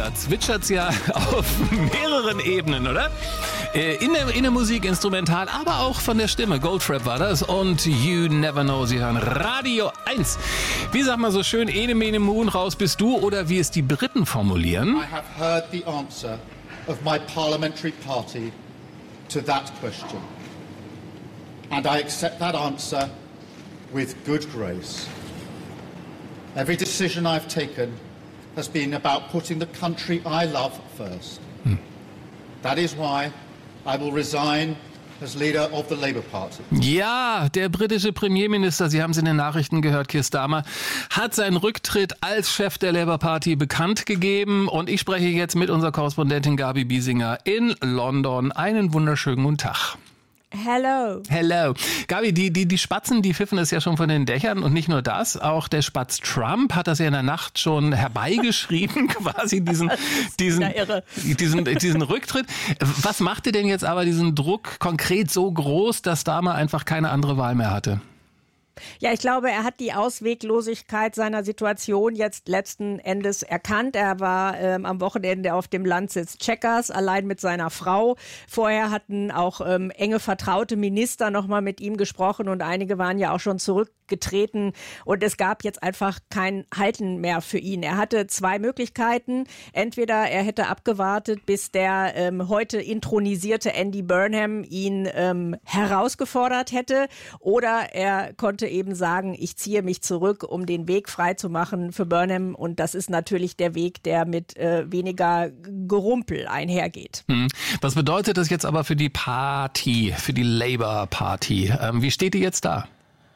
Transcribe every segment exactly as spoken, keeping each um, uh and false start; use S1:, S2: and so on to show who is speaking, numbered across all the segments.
S1: da zwitschert's ja auf mehreren Ebenen, oder? In der, in der Musik, instrumental, aber auch von der Stimme. Goldfrapp war das und You Never Know. Sie hören Radio eins. Wie sagt man so schön, ene mene moon, raus bist du, oder wie es die Briten formulieren?
S2: I have heard the answer of my parliamentary party to that question. And I accept that answer with good grace. Every decision I've taken has been about putting the country I love first. Hm. That is why I will resign as leader of the Labour Party.
S1: Ja, der britische Premierminister, Sie haben es in den Nachrichten gehört, Keir Starmer, hat seinen Rücktritt als Chef der Labour Party bekannt gegeben. Und ich spreche jetzt mit unserer Korrespondentin Gabi Biesinger in London. Einen wunderschönen guten Tag.
S3: Hello.
S1: Hello. Gabi, die, die, die Spatzen, die pfiffen es ja schon von den Dächern, und nicht nur das, auch der Spatz Trump hat das ja in der Nacht schon herbeigeschrieben, quasi diesen, diesen,
S3: ja
S1: diesen, diesen Rücktritt. Was machte denn jetzt aber diesen Druck konkret so groß, dass Starmer einfach keine andere Wahl mehr hatte?
S3: Ja, ich glaube, er hat die Ausweglosigkeit seiner Situation jetzt letzten Endes erkannt. Er war ähm, am Wochenende auf dem Landsitz Chequers, allein mit seiner Frau. Vorher hatten auch ähm, enge vertraute Minister nochmal mit ihm gesprochen und einige waren ja auch schon zurückgetreten und es gab jetzt einfach kein Halten mehr für ihn. Er hatte zwei Möglichkeiten. Entweder er hätte abgewartet, bis der ähm, heute intronisierte Andy Burnham ihn ähm, herausgefordert hätte, oder er konnte eben sagen, ich ziehe mich zurück, um den Weg frei zu machen für Burnham, und das ist natürlich der Weg, der mit äh, weniger Gerumpel einhergeht.
S1: Hm. Was bedeutet das jetzt aber für die Party, für die Labour Party? Ähm, wie steht die jetzt da?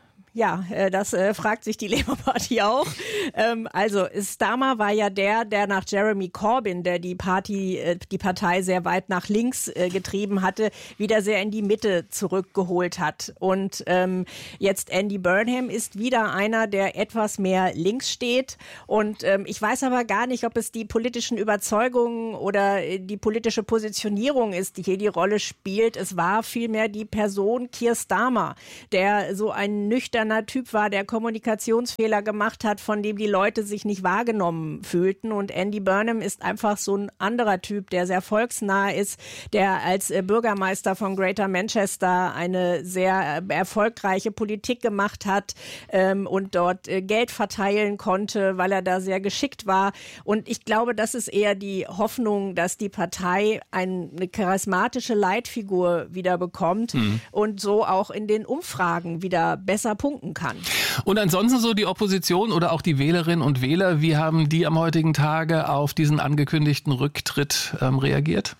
S3: Ja, äh, das äh, fragt sich die Labour Party auch. Ähm, also Starmer war ja der, der nach Jeremy Corbyn, der die Party, äh, die Partei sehr weit nach links äh, getrieben hatte, wieder sehr in die Mitte zurückgeholt hat. Und ähm, jetzt Andy Burnham ist wieder einer, der etwas mehr links steht. Und ähm, ich weiß aber gar nicht, ob es die politischen Überzeugungen oder äh, die politische Positionierung ist, die hier die Rolle spielt. Es war vielmehr die Person Keir Starmer, der so ein nüchterner Typ war, der Kommunikationsfehler gemacht hat, von dem die Leute sich nicht wahrgenommen fühlten. Und Andy Burnham ist einfach so ein anderer Typ, der sehr volksnah ist, der als Bürgermeister von Greater Manchester eine sehr erfolgreiche Politik gemacht hat ähm, und dort äh, Geld verteilen konnte, weil er da sehr geschickt war. Und ich glaube, das ist eher die Hoffnung, dass die Partei ein, eine charismatische Leitfigur wieder bekommt mhm. und so auch in den Umfragen wieder besser punkten kann.
S1: Und ansonsten so die Opposition oder auch die Wählerinnen und Wähler, wie haben die am heutigen Tage auf diesen angekündigten Rücktritt ähm, reagiert?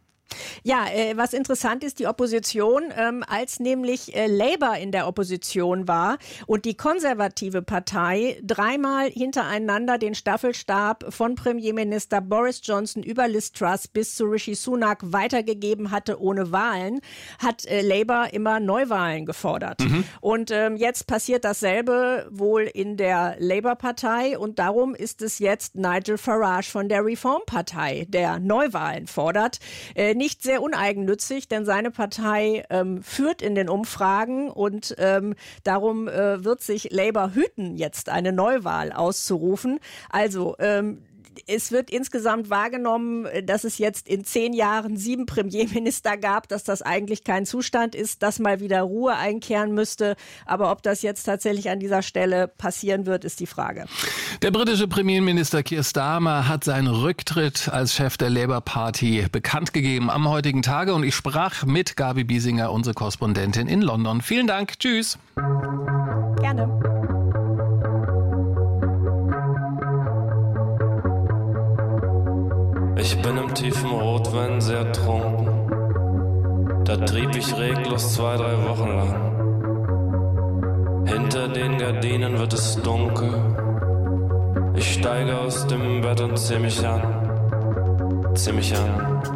S3: Ja, äh, was interessant ist, die Opposition, ähm, als nämlich äh, Labour in der Opposition war und die konservative Partei dreimal hintereinander den Staffelstab von Premierminister Boris Johnson über Liz Truss bis zu Rishi Sunak weitergegeben hatte ohne Wahlen, hat äh, Labour immer Neuwahlen gefordert. Mhm. Und ähm, jetzt passiert dasselbe wohl in der Labour-Partei und darum ist es jetzt Nigel Farage von der Reform-Partei, der Neuwahlen fordert. Äh, Nicht sehr uneigennützig, denn seine Partei ähm, führt in den Umfragen und ähm, darum äh, wird sich Labour hüten, jetzt eine Neuwahl auszurufen. Also ähm, es wird insgesamt wahrgenommen, dass es jetzt in zehn Jahren sieben Premierminister gab, dass das eigentlich kein Zustand ist, dass mal wieder Ruhe einkehren müsste. Aber ob das jetzt tatsächlich an dieser Stelle passieren wird, ist die Frage.
S1: Der britische Premierminister Keir Starmer hat seinen Rücktritt als Chef der Labour Party bekannt gegeben am heutigen Tage. Und ich sprach mit Gabi Biesinger, unsere Korrespondentin in London. Vielen Dank. Tschüss.
S3: Gerne.
S4: Ich bin im tiefen Rotwein sehr trunken. Da trieb ich reglos zwei, drei Wochen lang. Hinter den Gardinen wird es dunkel. Ich steige aus dem Bett und zieh mich an. Zieh mich an.